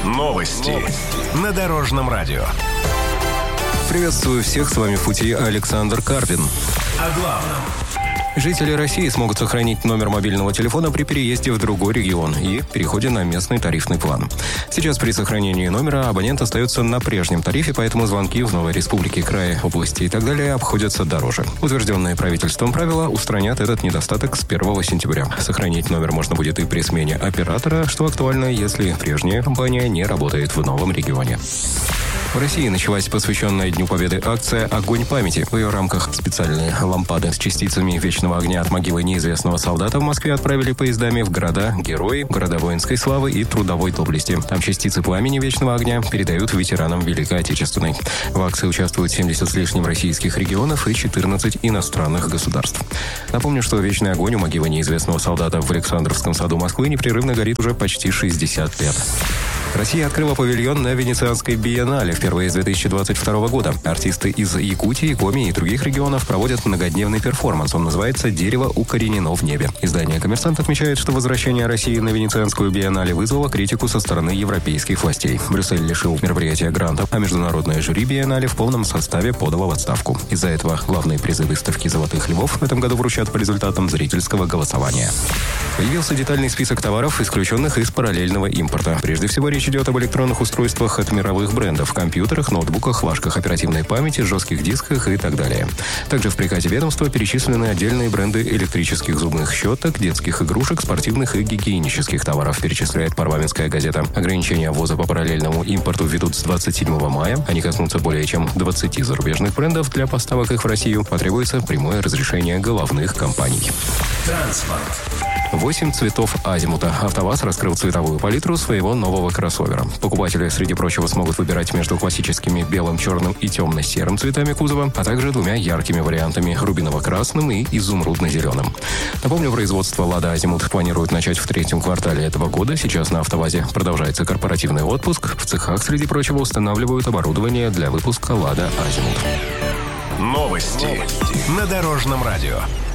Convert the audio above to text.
Новости на Дорожном радио. Приветствую всех, с вами в пути Александр Карпин. О главном. Жители России смогут сохранить номер мобильного телефона при переезде в другой регион и переходе на местный тарифный план. Сейчас при сохранении номера абонент остается на прежнем тарифе, поэтому звонки в новой республике, крае, области и так далее обходятся дороже. Утвержденные правительством правила устранят этот недостаток с 1 сентября. Сохранить номер можно будет и при смене оператора, что актуально, если прежняя компания не работает в новом регионе. В России началась посвященная Дню Победы акция «Огонь памяти». В ее рамках специальные лампады с частицами вечного огня от могилы неизвестного солдата в Москве отправили поездами в города-герои, города воинской славы и трудовой доблести. Там частицы пламени вечного огня передают ветеранам Великой Отечественной. В акции участвуют 70 с лишним российских регионов и 14 иностранных государств. Напомню, что вечный огонь у могилы неизвестного солдата в Александровском саду Москвы непрерывно горит уже почти 60 лет. Россия открыла павильон на Венецианской биеннале впервые с 2022 года. Артисты из Якутии, Коми и других регионов проводят многодневный перформанс. Он называется «Дерево укоренено в небе». Издание «Коммерсант» отмечает, что возвращение России на Венецианскую биеннале вызвало критику со стороны европейских властей. Брюссель лишил мероприятия грантов, а международное жюри биеннале в полном составе подало в отставку. Из-за этого главные призы выставки «Золотых львов» в этом году вручат по результатам зрительского голосования. Появился детальный список товаров, исключенных из параллельного импорта. Прежде всего, речь идет об электронных устройствах от мировых брендов, компьютерах, ноутбуках, флешках оперативной памяти, жестких дисках и так далее. Также в приказе ведомства перечислены отдельные бренды электрических зубных щеток, детских игрушек, спортивных и гигиенических товаров, перечисляет парламентская газета. Ограничения ввоза по параллельному импорту введут с 27 мая. Они коснутся более чем 20 зарубежных брендов. Для поставок их в Россию потребуется прямое разрешение головных компаний. Транспорт. 8 цветов азимута. АвтоВАЗ раскрыл цветовую палитру своего нового кроссовера. Покупатели, среди прочего, смогут выбирать между классическими белым, черным и темно-серым цветами кузова, а также двумя яркими вариантами – рубиново-красным и изумрудно-зеленым. Напомню, производство «Лада Азимут» планируют начать в третьем квартале этого года. Сейчас на АвтоВАЗе продолжается корпоративный отпуск. В цехах, среди прочего, устанавливают оборудование для выпуска «Лада Азимут». Новости на Дорожном радио.